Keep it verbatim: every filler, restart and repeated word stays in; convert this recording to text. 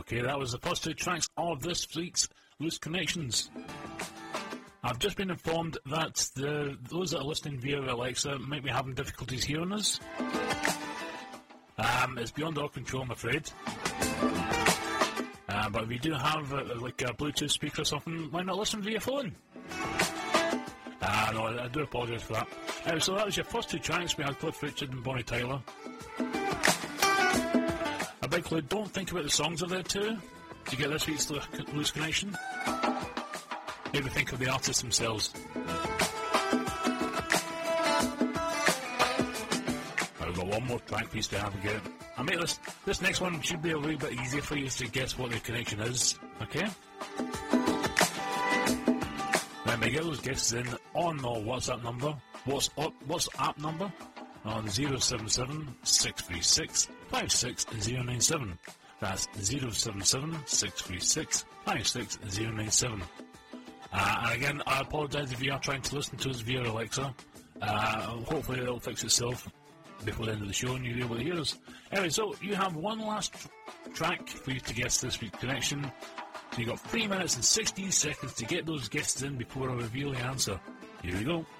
Okay, that was the first two tracks of this week's Loose Connections. I've just been informed that the those that are listening via Alexa might be having difficulties hearing us. Um, it's beyond our control, I'm afraid. Uh, but if you do have uh, like a Bluetooth speaker or something, why not listen via phone? Uh, no, I, I do apologise for that. Uh, so that was your first two tracks. We had Cliff Richard and Bonnie Tyler. A big clue, don't think about the songs of there too to get this week's Loose Connection. Maybe think of the artists themselves. I've got one more track piece to have again. I make this this next one should be a little bit easier for you to guess what the connection is. Okay? Remember, get those guesses in on our WhatsApp number. What's up? What's app number? On zero seven seven, six three six, five six zero nine seven. That's zero seven seven, six three six, five six zero nine seven. Uh, and again, I apologise if you are trying to listen to us via Alexa. Uh, hopefully it'll fix itself before the end of the show and you'll be able to hear us. Anyway, so you have one last tr- track for you to guess this week's connection. So you've got three minutes and sixteen seconds to get those guesses in before I reveal the answer. Here we go.